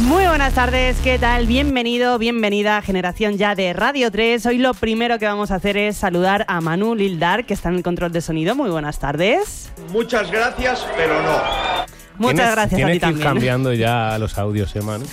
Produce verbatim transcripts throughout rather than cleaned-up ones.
Muy buenas tardes, ¿qué tal? Bienvenido, bienvenida a Generación Ya de Radio tres. Hoy lo primero que vamos a hacer es saludar a Manu Lildar, que está en el control de sonido. Muy buenas tardes. Muchas gracias, pero no. Muchas gracias a ti también. Tienes que ir cambiando ya los audios, ¿eh, Manu?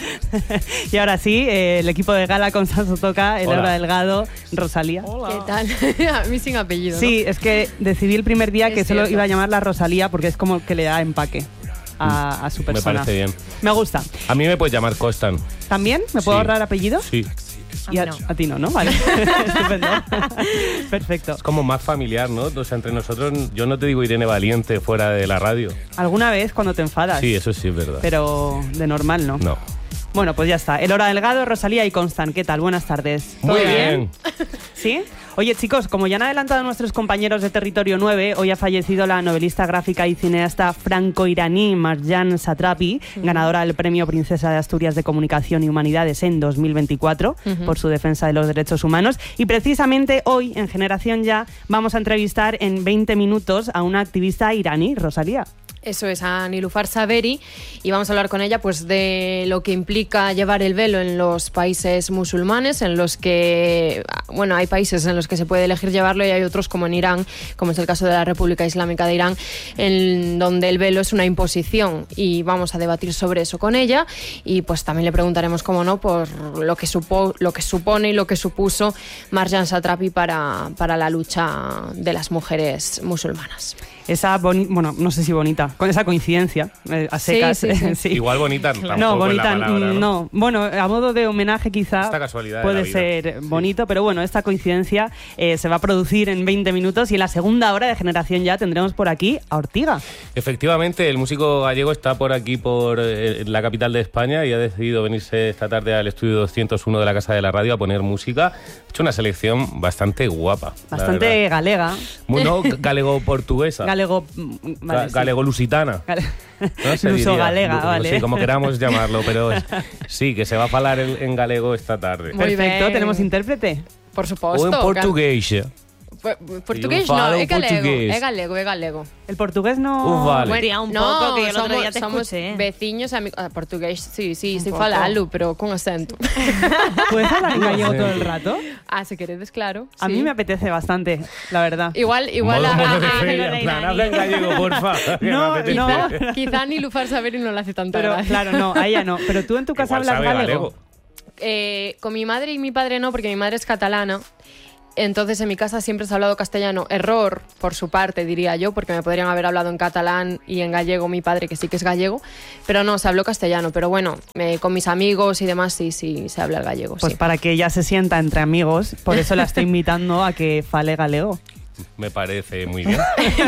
Y ahora sí, eh, el equipo de gala con Sanso Toca, Laura Delgado, Rosalía. Hola. ¿Qué tal? A mí sin apellido, ¿no? Sí, es que decidí el primer día es que cierto. solo iba a llamarla Rosalía porque es como que le da empaque a, a su persona. Me parece bien. Me gusta. A mí me puedes llamar Costan. ¿También? ¿Me puedo Sí. ahorrar apellido? Sí. Y a, no. a ti no, ¿no? Vale. Estupendo. Perfecto. Es como más familiar, ¿no? O sea, entre nosotros, yo no te digo Irene Valiente fuera de la radio. ¿Alguna vez cuando te enfadas? Sí, eso sí es verdad. Pero de normal, ¿no? No. Bueno, pues ya está. Elora Delgado, Rosalía y Constant. ¿Qué tal? Buenas tardes. ¿Todo Muy bien. ¿Sí? Oye, chicos, como ya han adelantado nuestros compañeros de Territorio nueve, hoy ha fallecido la novelista gráfica y cineasta franco-iraní Marjan Satrapi, uh-huh. ganadora del Premio Princesa de Asturias de Comunicación y Humanidades en dos mil veinticuatro uh-huh. por su defensa de los derechos humanos. Y precisamente hoy, en Generación Ya, vamos a entrevistar en veinte minutos a una activista iraní, Rosalía. Eso es, a Nilufar Saberi, y vamos a hablar con ella pues de lo que implica llevar el velo en los países musulmanes, en los que, bueno, hay países en los que se puede elegir llevarlo y hay otros como en Irán, como es el caso de la República Islámica de Irán, en donde el velo es una imposición, y vamos a debatir sobre eso con ella, y pues también le preguntaremos, cómo no, por lo que, supo, lo que supone y lo que supuso Marjan Satrapi para, para la lucha de las mujeres musulmanas. Esa boni- bueno, no sé si bonita, con esa coincidencia, eh, a secas. Sí, sí, sí. sí. Igual bonita tampoco No, bonita, es la palabra, ¿no? no. Bueno, a modo de homenaje quizá Esta casualidad de puede la vida. ser bonito, pero bueno, esta coincidencia eh, se va a producir en veinte minutos y en la segunda hora de Generación Ya tendremos por aquí a Ortiga. Efectivamente, el músico gallego está por aquí, por eh, la capital de España, y ha decidido venirse esta tarde al estudio doscientos uno de la Casa de la Radio a poner música. Ha hecho una selección bastante guapa. Bastante galega. Bueno, galego-portuguesa. Galego... Vale, Ga- sí. Galego-lusitana. Gale- ¿No? Se Luso diría. galega, Lu- vale. Sí, como queramos llamarlo, pero es- sí, que se va a hablar en, en galego esta tarde. Muy Perfecto, bien. ¿tenemos intérprete? Por O supuesto. en portugués. Gal- Portugués Eu no, falo é galego, portugués. é galego, é galego. El portugués no... Uh, vale. Bueno, un no, poco, que yo el otro somos, día te somos escuché. veciños, amigos. Ah, portugués, sí, sí, Un estoy poco. falando, pero con acento. ¿Puedes hablar en gallego Sí. todo el rato? Ah, si queredes, claro. A sí. mí me apetece bastante, la verdad. Igual, igual Modo, a, modo de a- feria, a- en plan, a- habla en gallego, porfa. que No, me apetece. no. quizá ni Lufar Saber y no le hace tanta Pero gracia. claro, no, a ella no. Pero tú en tu casa Igual hablas sabe galego. Eh, con mi madre y mi padre no, porque mi madre es catalana. Entonces en mi casa siempre se ha hablado castellano. Error por su parte, diría yo, porque me podrían haber hablado en catalán y en gallego mi padre, que sí que es gallego. Pero no, se habló castellano. Pero bueno, eh, con mis amigos y demás sí, sí, se habla el gallego. Pues sí. para que ella se sienta entre amigos, por eso la estoy invitando a que fale galego. Me parece muy bien.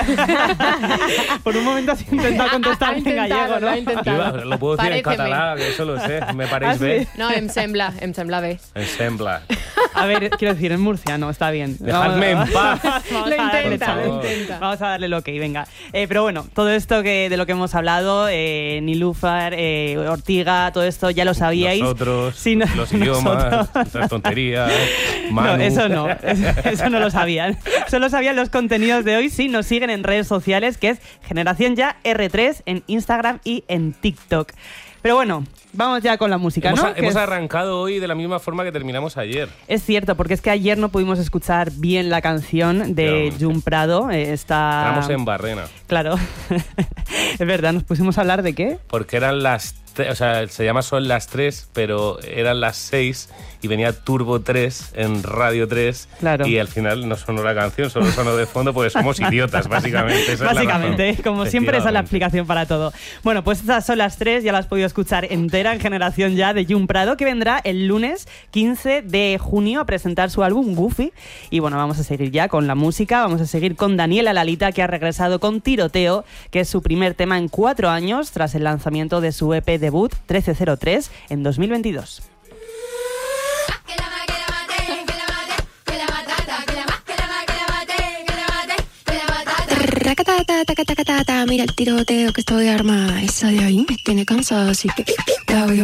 Por un momento has intentado contestar Ha- ha en intentado, gallego, lo ha ¿no? intentado. Iba- lo puedo decir en Paréceme. catalán, que eso lo sé. Me ¿Ah, paréis sí? bé. No, em sembla, em sembla bé. En sembla. A ver, quiero decir, en murciano, está bien. Dejadme en paz. Vamos Lo a darle intenta, chance. lo intenta. Vamos a darle el ok, venga. Eh, pero bueno, todo esto que de lo que hemos hablado, eh, Nilúfar, eh, Ortiga, todo esto ya lo sabíais. Nosotros, Sí, no- los idiomas, nosotros. las tonterías. No, Manu. eso no, eso, eso no lo sabían. Solo sabían los contenidos de hoy. Sí, nos siguen en redes sociales, que es Generación Ya R tres en Instagram y en TikTok. Pero bueno, vamos ya con la música, Hemos, ¿no? a- Que hemos es, arrancado hoy de la misma forma que terminamos ayer. es cierto, porque es que ayer no pudimos escuchar bien la canción de Efectivamente. Jun Prado. eh, está... Estamos en Barrena. Claro. Es verdad, nos pusimos a hablar de qué. Porque eran las... tre- O sea, se llama Son las tres, pero eran las seis y venía Turbo tres en Radio tres. Claro. Y al final no sonó la canción, solo sonó de fondo porque somos idiotas, básicamente. Esa es la Básicamente, razón. como siempre, esa es la Efectivamente. explicación para todo. Bueno, pues estas son las tres, ya las has podido escuchar entera en Generación Ya de Jun Prado, que vendrá el lunes quince de junio a presentar su álbum Goofy. Y bueno, vamos a seguir ya con la música, vamos a seguir con Daniela Lalita, que ha regresado con Tiroteo, que es su primer tema en cuatro años, tras el lanzamiento de su E P debut trece cero tres en dos mil veintidós. Que la ma, que la mate, que la mate, que la matata, que la ma, que la ma, que la mate, que la mate, que la matata. Racatata, tacatacatata, mira el tiroteo que estoy armada. Esa de ahí me tiene cansada, así que la voy a